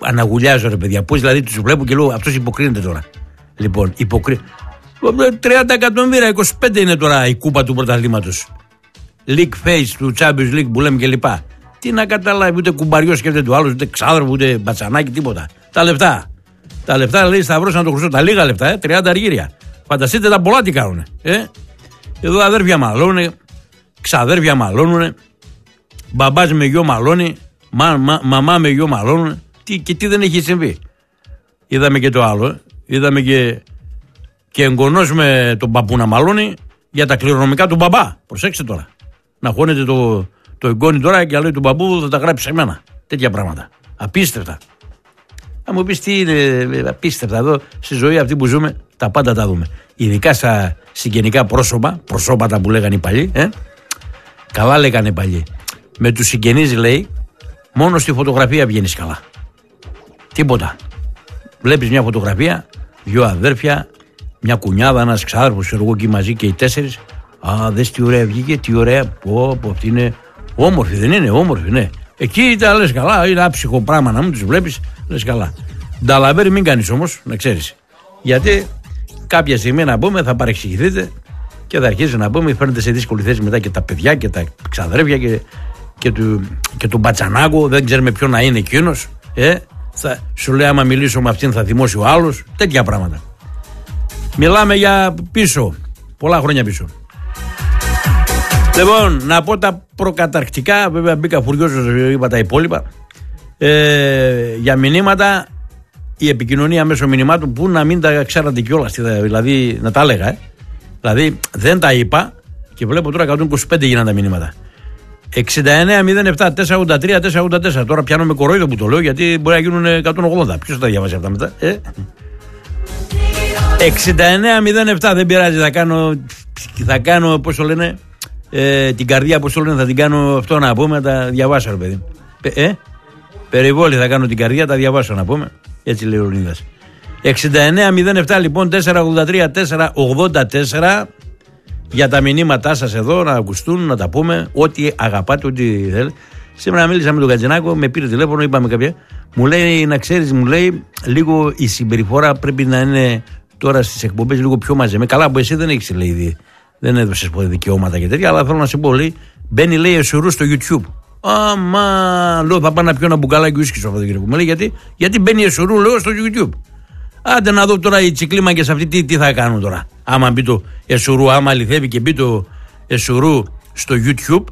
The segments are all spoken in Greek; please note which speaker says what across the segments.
Speaker 1: αναγουλιάζω ρε παιδιά. Πώς δηλαδή τους βλέπω και λέω αυτός υποκρίνεται τώρα. Λοιπόν, 30 εκατομμύρια, 25 είναι τώρα η κούπα του πρωταθλήματος. League face του Champions League που λέμε κλπ. Τι να καταλάβει, ούτε κουμπαριό σκέφτεται του άλλου, ούτε ξάδερφο, ούτε μπατσανάκι, τίποτα. Τα λεφτά. Τα λεφτά λέει Σταυρός να το χρυσό. Τα λίγα λεφτά, 30 αργύρια. Φανταστείτε τα πολλά τι κάνουνε. Εδώ αδέρφια μαλώνουνε, ξαδέρφια μαλώνουνε, μπαμπάς με γιο μαλώνει, μαμά με γιο μαλώνουνε. Και τι δεν έχει συμβεί. Είδαμε και το άλλο. Είδαμε και εγγονός με τον παππού να μαλώνει για τα κληρονομικά του μπαμπά. Προσέξτε τώρα. Να χώνεται το εγγόνι τώρα και λέει του μπαμπού θα τα γράψει σε μένα. Τέτοια πράγματα. Απίστευτα. Θα μου πεις τι είναι απίστευτα εδώ στη ζωή αυτή που ζούμε, τα πάντα τα δούμε. Ειδικά στα συγγενικά προσώπατα που λέγανε οι παλιοί. Καλά λέγανε οι παλιοί. Με τους συγγενείς λέει, μόνο στη φωτογραφία βγαίνεις καλά. Τίποτα. Βλέπεις μια φωτογραφία, δυο αδέρφια, μια κουνιάδα, ένας ξάδερφος, εγώ εκεί μαζί και οι 4. Α, δες τι ωραία βγήκε, τι ωραία. Πω, αυτή είναι όμορφη, δεν είναι όμορφη, ναι. Εκεί τα λες καλά, είναι άψυχο πράγμα να μην τους βλέπεις, λες καλά. Νταλαβέρι μην κάνεις όμως, να ξέρεις. Γιατί κάποια στιγμή να πούμε θα παρεξηγηθείτε και θα αρχίσει να πούμε, φέρνετε σε δύσκολη θέση μετά και τα παιδιά και τα ξαδέρφια και του μπατσανάκο, δεν ξέρουμε ποιο να είναι εκείνος. Σου λέει άμα μιλήσω με αυτήν θα θυμώσει ο άλλος, τέτοια πράγματα. Μιλάμε για πίσω, πολλά χρόνια πίσω. Λοιπόν, να πω τα προκαταρκτικά, βέβαια μπήκα φουριόζος, είπα τα υπόλοιπα. Για μηνύματα, η επικοινωνία μέσω μηνυμάτων που να μην τα ξέρατε κιόλας, δηλαδή να τα έλεγα. Δηλαδή δεν τα είπα και βλέπω τώρα 125 γίναν τα μηνύματα. 69-07-483-484. Τώρα πιάνω με κορόιδο που το λέω γιατί μπορεί να γίνουν 180. Ποιος θα τα διαβάσει αυτά μετά? 69-07, δεν πειράζει, θα κάνω πώς το λένε, την καρδιά πώς το λένε, θα την κάνω αυτό να πούμε, τα διαβάσω ρε παιδί. Περιβόλη θα κάνω την καρδιά, τα διαβάσω να πούμε. Έτσι λέει ο Λεωνίδας. 69-07 λοιπόν 483-484 για τα μηνύματά σας εδώ να ακουστούν, να τα πούμε, ό,τι αγαπάτε, ό,τι θέλετε. Σήμερα μίλησα με τον Κατζηνάκο, με πήρε τηλέφωνο, είπαμε κάποια. Μου λέει, να ξέρεις, μου λέει, λίγο η συμπεριφορά πρέπει να είναι τώρα στις εκπομπές λίγο πιο μαζεμένη. Καλά, που εσύ δεν έχεις, λέει, δεν έδωσες ποτέ δικαιώματα και τέτοια, αλλά θέλω να σε πω, λέει, μπαίνει, λέει, εσουρού στο YouTube. Αμά, λέω, θα πάω να πιω ένα μπουκαλάκι ουίσκι στο Σαββατοκύριακο. Μου λέει, γιατί μπαίνει εσουρού, λέω, στο YouTube. Άντε να δω τώρα οι τσικλίμακες αυτοί τι θα κάνουν τώρα. Άμα μπει το εσουρού, άμα αληθεύει και μπει το εσουρού στο YouTube.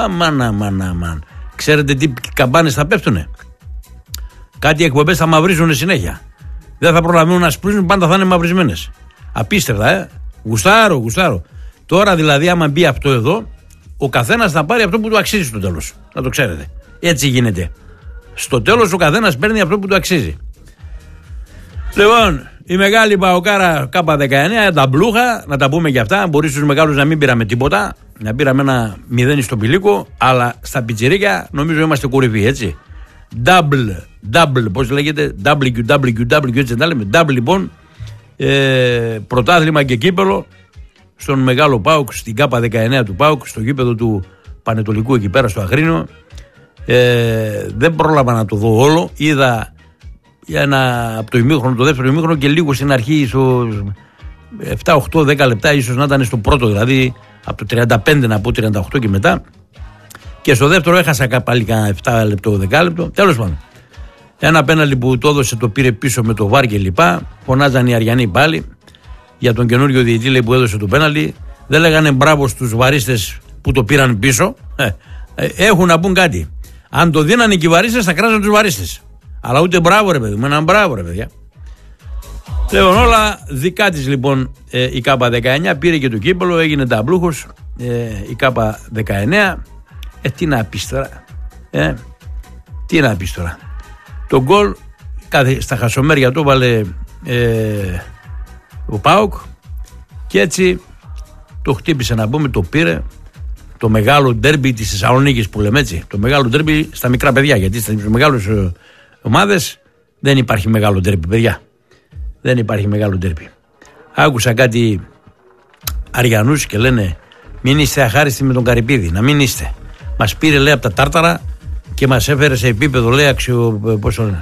Speaker 1: Αμάν. Ξέρετε τι καμπάνες θα πέφτουνε? Κάτι εκπομπές θα μαυρίζουν συνέχεια. Δεν θα προλαβαίνουν να σπρίζουν, πάντα θα είναι μαυρισμένες. Απίστευτα, Γουστάρω. Τώρα δηλαδή, άμα μπει αυτό εδώ, ο καθένας θα πάρει αυτό που του αξίζει στο τέλος. Να το ξέρετε. Έτσι γίνεται. Στο τέλος ο καθένας παίρνει αυτό που του αξίζει. Λοιπόν, η μεγάλη Παοκάρα K19, τα μπλούχα, να τα πούμε και αυτά. Μπορεί στους μεγάλους να μην πήραμε τίποτα, να πήραμε ένα 0 στο πηλίκο, αλλά στα πιτσιρίκια νομίζω είμαστε κορυφή, έτσι. Double, πώς λέγεται, WWW, έτσι τα λέμε. Double λοιπόν, πρωτάθλημα και κύπελο στον μεγάλο ΠΑΟΚ, στην K19 του ΠΑΟΚ, στο γήπεδο του Πανετολικού εκεί πέρα στο Αγρίνιο. Δεν πρόλαβα να το δω όλο, είδα από το ημίχρονο, το δεύτερο ημίχρονο και λίγο στην αρχή, ίσως 7, 8, 10 λεπτά, ίσως να ήταν στο πρώτο, δηλαδή από το 35 να πω 38 και μετά. Και στο δεύτερο έχασα πάλι κανένα 7 λεπτό, 10 λεπτό. Τέλος πάντων. Ένα πέναλτι που το έδωσε το πήρε πίσω με το βάρ και λοιπά. Φωνάζαν οι Αριανοί πάλι για τον καινούριο διαιτητή που έδωσε το πέναλτι. Δεν λέγανε μπράβο στους βαρίστες που το πήραν πίσω. Έχουν να πούν κάτι. Αν το δίνανε και οι βαρίστες θα κράζαν τους βαρίστες. Αλλά ούτε μπράβο ρε παιδί μου, έναν μπράβο ρε παιδιά. Λοιπόν, όλα δικά της λοιπόν η K19 πήρε και το κύπελο, έγινε ταμπλούχος η K19. Τι να πεις τώρα, τι να πεις τώρα. Το γκολ στα χασομέρια το βάλε ο ΠΑΟΚ και έτσι το χτύπησε να πούμε, το πήρε. Το μεγάλο ντέρμπι της Θεσσαλονίκης που λέμε έτσι. Το μεγάλο ντέρμπι στα μικρά παιδιά, γιατί στις μεγάλες ομάδες δεν υπάρχει μεγάλο ντέρμπι, παιδιά. Δεν υπάρχει μεγάλο ντέρμπι. Άκουσα κάτι Αριανούς και λένε μην είστε αχάριστοι με τον Καρυπίδη, να μην είστε. Μας πήρε λέει από τα Τάρταρα και μας έφερε σε επίπεδο λέει